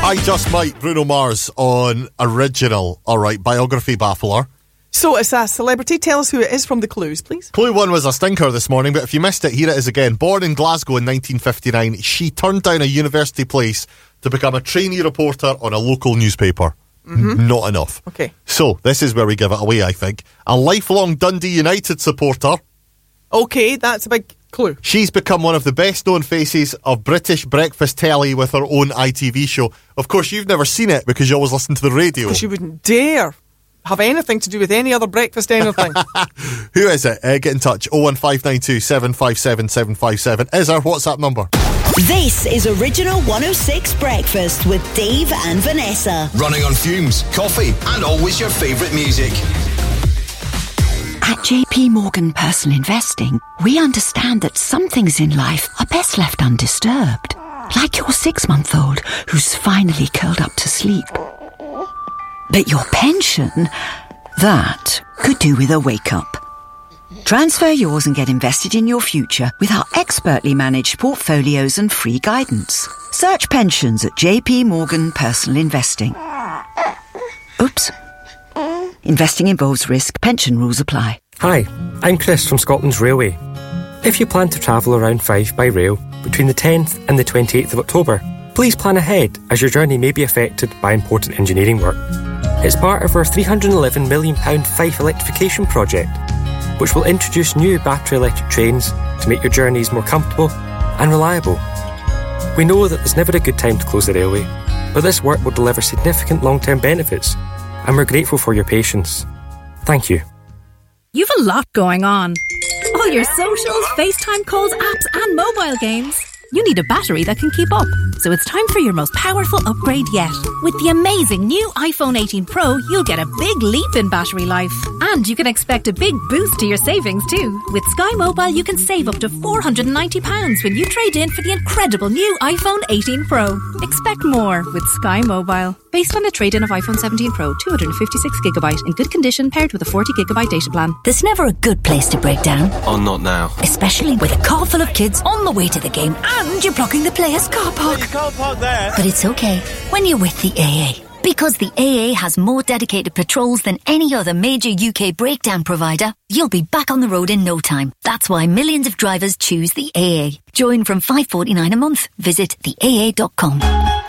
I Just Might, Bruno Mars on Original. Alright, biography baffler. So it's a celebrity. Tell us who it is from the clues, please. Clue 1 was a stinker this morning, but if you missed it, here it is again. Born in Glasgow in 1959, she turned down a university place to become a trainee reporter on a local newspaper. Not enough. Okay. So, this is where we give it away, I think. A lifelong Dundee United supporter. Okay, that's a big clue. She's become one of the best-known faces of British breakfast telly with her own ITV show. Of course, you've never seen it because you always listen to the radio. Because you wouldn't dare have anything to do with any other breakfast anything. Who is it? Get in touch. 01592 757 757 is our WhatsApp number. This is Original 106 Breakfast with Dave and Vanessa. Running on fumes, coffee, and always your favourite music. At JP Morgan Personal Investing, we understand that some things in life are best left undisturbed. Like your 6-month-old who's finally curled up to sleep. But your pension, that could do with a wake-up. Transfer yours and get invested in your future with our expertly managed portfolios and free guidance. Search pensions at JP Morgan Personal Investing. Oops. Investing involves risk. Pension rules apply. Hi, I'm Chris from Scotland's Railway. If you plan to travel around Fife by rail between the 10th and the 28th of October, please plan ahead as your journey may be affected by important engineering work. It's part of our £311 million Fife electrification project, which will introduce new battery electric trains to make your journeys more comfortable and reliable. We know that there's never a good time to close the railway, but this work will deliver significant long-term benefits, and we're grateful for your patience. Thank you. You've a lot going on. All your socials, FaceTime calls, apps and mobile games. You need a battery that can keep up. So it's time for your most powerful upgrade yet. With the amazing new iPhone 18 Pro, you'll get a big leap in battery life. And you can expect a big boost to your savings too. With Sky Mobile, you can save up to £490 when you trade in for the incredible new iPhone 18 Pro. Expect more with Sky Mobile. Based on a trade-in of iPhone 17 Pro, 256GB in good condition paired with a 40GB data plan. There's never a good place to break down. Oh, not now. Especially with a car full of kids on the way to the game and you're blocking the players' car park. You can't park there. But it's okay when you're with the AA. Because the AA has more dedicated patrols than any other major UK breakdown provider, you'll be back on the road in no time. That's why millions of drivers choose the AA. Join from $5.49 a month. Visit theaa.com.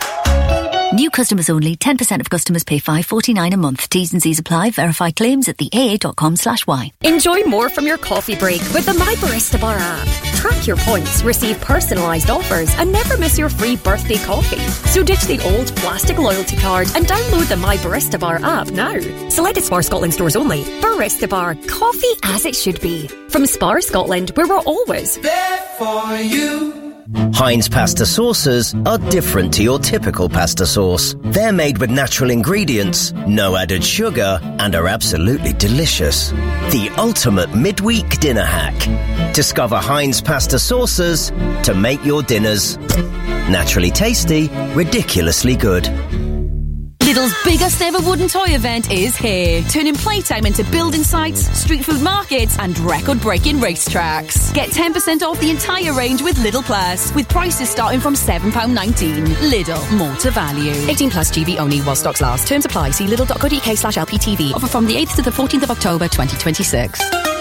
New customers only. 10% of customers pay $5.49 a month. T's and C's apply. Verify claims at theaa.com/y. Enjoy more from your coffee break with the My Barista Bar app. Track your points, receive personalised offers, and never miss your free birthday coffee. So ditch the old plastic loyalty card and download the My Barista Bar app now. Selected Spar Scotland stores only. Barista Bar, coffee as it should be. From Spar Scotland, where we're always there for you. Heinz pasta sauces are different to your typical pasta sauce. They're made with natural ingredients, no added sugar, and are absolutely delicious. The ultimate midweek dinner hack. Discover Heinz pasta sauces to make your dinners naturally tasty, ridiculously good. Lidl's biggest ever wooden toy event is here, turning playtime into building sites, street food markets and record-breaking racetracks. Get 10% off the entire range with Lidl Plus, with prices starting from £7.19. Lidl, more to value. 18 plus GB only while stocks last. Terms apply. See lidl.co.uk/LPTV. Offer from the 8th to the 14th of October 2026.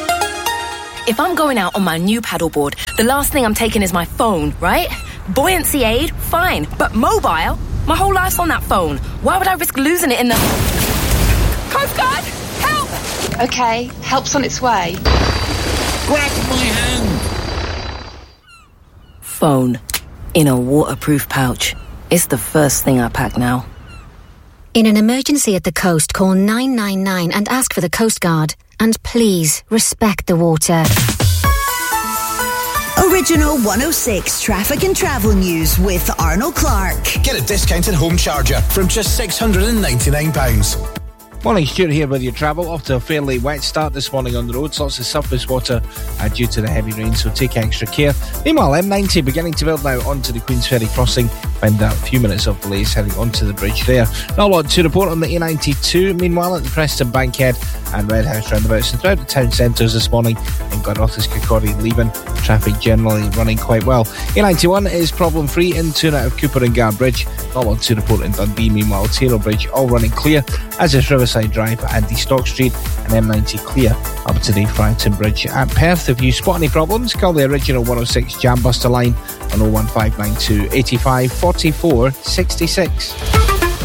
If I'm going out on my new paddleboard, the last thing I'm taking is my phone, right? Buoyancy aid, fine. But mobile? My whole life's on that phone. Why would I risk losing it in the... Coast Guard! Help! Okay, help's on its way. Grab my hand! Phone. In a waterproof pouch. It's the first thing I pack now. In an emergency at the coast, call 999 and ask for the Coast Guard. And please, respect the water. Original 106 Traffic and Travel News with Arnold Clark. Get a discounted home charger from just £699. Morning, Stuart here with your travel. Off to a fairly wet start this morning on the roads. Lots of surface water due to the heavy rain, so take extra care. Meanwhile, M90 beginning to build now onto the Queensferry crossing. Find a few minutes of delays heading onto the bridge there. Not a lot to report on the A92. Meanwhile, at the Preston Bankhead and Red House roundabouts and throughout the town centres this morning in Glenrothes, Kirkcaldy, Leven, traffic generally running quite well. A91 is problem free in tune out of Cooper and Gar Bridge. Not one to report in Dundee. Meanwhile, Taylor Bridge all running clear, as is Riverside Drive and Stock Street, and M90 clear up to the Frankton Bridge. At Perth, if you spot any problems, call the original 106 Jambuster line on 01592 85 44 66.